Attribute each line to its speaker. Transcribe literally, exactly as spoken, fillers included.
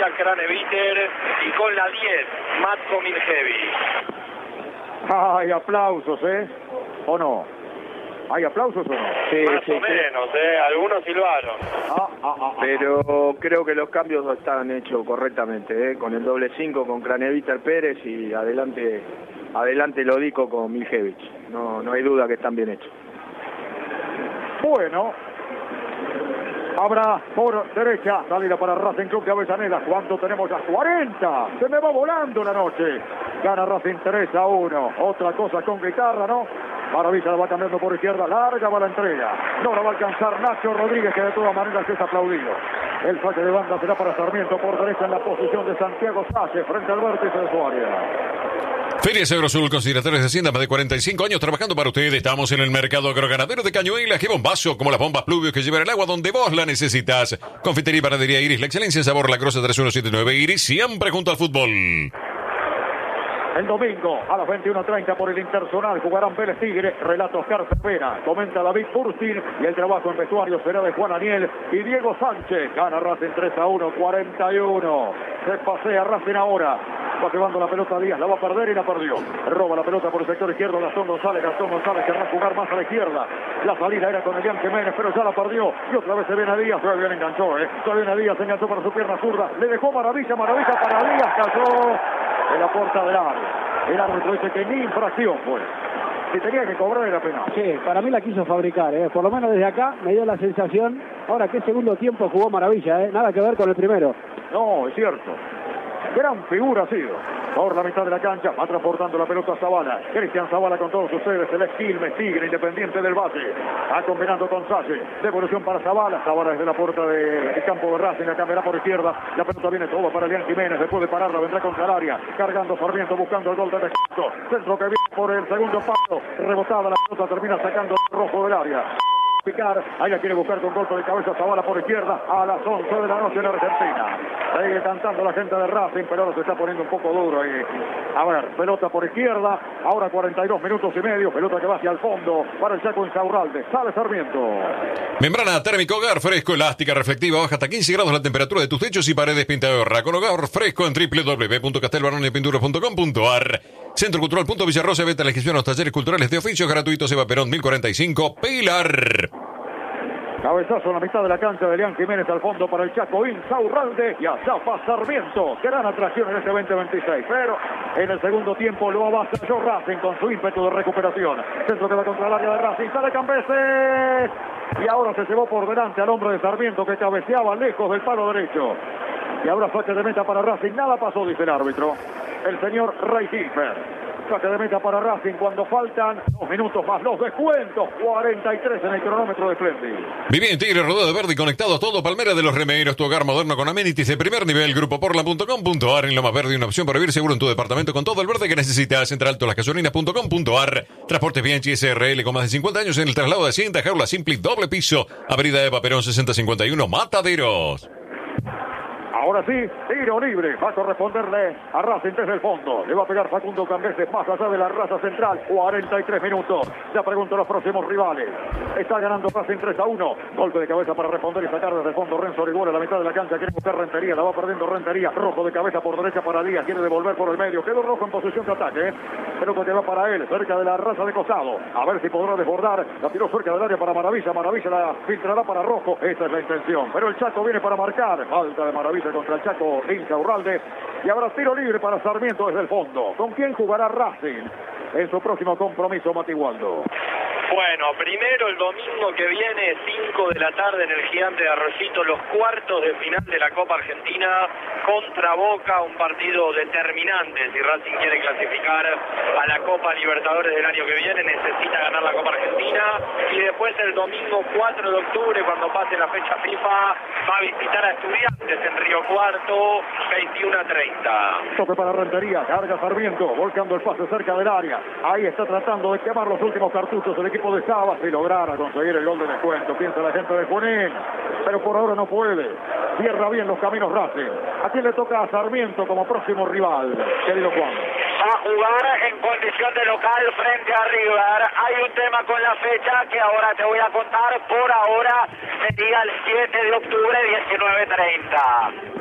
Speaker 1: García Craneviter y con la diez, Matko Miljevic.
Speaker 2: Hay aplausos, ¿eh? ¿O no? ¿Hay aplausos o no?
Speaker 1: Sí, Más sí, o menos, ¿eh? Algunos silbaron.
Speaker 2: Ah, ah, ah,
Speaker 3: Pero creo que los cambios están hechos correctamente, ¿eh? Con el doble cinco, con Craneviter Pérez y adelante adelante Lodico con Miljevic. No, no hay duda que están bien hechos.
Speaker 2: Bueno, habrá por derecha salida para Racing Club de Avellaneda. ¿Cuánto tenemos ya? cuarenta. Se me va volando la noche. Gana Racing tres a uno. Otra cosa con guitarra, ¿no? Maravilla la va cambiando por izquierda. Larga va la entrega. No la va a alcanzar Nacho Rodríguez, que de todas maneras es aplaudido. El saque de banda será para Sarmiento por derecha en la posición de Santiago Salle frente al vértice de su área.
Speaker 4: Ferias Eurosul, consideradores de Hacienda, más de cuarenta y cinco años trabajando para ustedes. Estamos en el mercado agroganadero de Cañuelas. ¡Qué bombazo! Como las bombas Pluvios que llevan el agua donde vos la necesitas. Confitería y panadería Iris, la excelencia en sabor, La Grosa tres uno siete nueve Iris, siempre junto al fútbol.
Speaker 2: El domingo a las veintiuno treinta por el Interzonal jugarán Vélez Tigre, relato Oscar Cervera, comenta David Burstin y el trabajo en vestuario será de Juan Aniel y Diego Sánchez. Gana Racing tres a uno, cuarenta y uno. Se pasea Racing ahora. Va llevando la pelota Díaz, la va a perder y la perdió. Roba la pelota por el sector izquierdo Gastón González. Gastón González querrá jugar más a la izquierda. La salida era con Elian Jiménez, pero ya la perdió. Y otra vez se viene a Díaz. Se bien enganchó, ¿eh? Se viene a Díaz, se enganchó para su pierna zurda. Le dejó maravilla, maravilla para Díaz. Cayó en la puerta del área. El árbitro dice que ni infracción fue. Si tenía que cobrar era penal.
Speaker 5: Sí, para mí la quiso fabricar, ¿eh? Por lo menos desde acá me dio la sensación. Ahora, qué segundo tiempo jugó maravilla, ¿eh? Nada que ver con el primero.
Speaker 2: No, es cierto. Gran figura ha sido. Por la mitad de la cancha va transportando la pelota a Zavala. Cristian Zavala con todos ustedes. El Quilmes, Tigre, Independiente del Valle. Va combinando con Salle. Devolución para Zavala. Zavala desde la puerta del de campo de Racing. La cambiará por izquierda. La pelota viene todo para Elian Jiménez. Después de pararla vendrá con Calaria. Cargando Sarmiento buscando el gol de descuento. Centro que viene por el segundo palo. Rebotada la pelota. Termina sacando el rojo del área. Picar, ahí la quiere buscar con golpe de cabeza Zavala por izquierda a las once de la noche en Argentina. Sigue cantando la gente de Racing, pero ahora se está poniendo un poco duro ahí. A ver, pelota por izquierda, ahora cuarenta y dos minutos y medio, pelota que va hacia el fondo para el Chaco Insaurralde. Sale Sarmiento.
Speaker 4: Membrana térmica Hogar Fresco, elástica, reflectiva, baja hasta quince grados la temperatura de tus techos y paredes Pintaorra. Con Hogar Fresco en doble u doble u doble u punto castelbaronepintura punto com punto a r. Centro Cultural Punto Villarrosa, venta la inscripción a los talleres culturales de oficios gratuitos. Eva Perón mil cuarenta y cinco, Pilar.
Speaker 2: Cabezazo en la mitad de la cancha de Elian Jiménez al fondo para el Chaco Insaurralde y allá va Sarmiento. Gran atracción en este veinte veintiséis, pero en el segundo tiempo lo avasalló Racing con su ímpetu de recuperación. Centro que va contra el área de Racing, sale Cambeses y ahora se llevó por delante al hombre de Sarmiento que cabeceaba lejos del palo derecho. Y ahora saque de meta para Racing, nada pasó, dice el árbitro, el señor Ray Hilfer. Saque de meta para Racing cuando faltan dos minutos más los descuentos. cuarenta y tres en el cronómetro de Splendid.
Speaker 4: Viví en Tigre, rodado de verde y conectado a todo. Palmera de los Remeros, tu hogar moderno con amenities de primer nivel. Grupo Portland punto com punto a r. En Lomas Verde, una opción para vivir seguro en tu departamento con todo el verde que necesitas. Central Todas las Gasolinas punto com punto a r. Transportes Bianchi S R L con más de cincuenta años en el traslado de Hacienda. Jaula Simpli, doble piso. Avenida Eva Perón sesenta cincuenta y uno, Mataderos.
Speaker 2: Ahora sí, tiro libre. Va a corresponderle a Racing desde el fondo. Le va a pegar Facundo Cambeses más allá de la raza central. cuarenta y tres minutos. Ya pregunto a los próximos rivales. Está ganando Racing tres a uno. Golpe de cabeza para responder y sacar desde el fondo Renzo Orihuela a la mitad de la cancha. Quiere buscar Rentería. La va perdiendo Rentería. Rojo de cabeza por derecha para Díaz. Quiere devolver por el medio. Quedó Rojo en posición de ataque. ¿eh? Pelota que va para él. Cerca de la raza de costado. A ver si podrá desbordar. La tiró cerca del área para Maravilla. Maravilla la filtrará para Rojo. Esa es la intención. Pero el Chaco viene para marcar. Falta de Maravilla contra el Chaco Insaurralde. Y ahora tiro libre para Sarmiento desde el fondo. ¿Con quién jugará Racing en su próximo compromiso, Matigualdo?
Speaker 1: Bueno, primero el domingo que viene, cinco de la tarde en el Gigante de Arroyito, los cuartos de final de la Copa Argentina contra Boca, un partido determinante. Si Racing quiere clasificar a la Copa Libertadores del año que viene, necesita ganar la Copa Argentina. Y después el domingo cuatro de octubre, cuando pase la fecha FIFA, va a visitar a Estudiantes en Río Cuarto, veintiuno a treinta.
Speaker 2: Toque para Rentería, carga Sarmiento, volcando el pase cerca del área. Ahí está tratando de quemar los últimos cartuchos el equipo de Sabas y lograra conseguir el gol de descuento. Piensa la gente de Junín, pero por ahora no puede. Cierra bien los caminos Racing. ¿A quién le toca a Sarmiento como próximo rival? Querido Juan.
Speaker 6: A jugar en condición de local frente a River. Hay un tema con la fecha que ahora te voy a contar. Por ahora sería el siete de octubre, diecinueve treinta.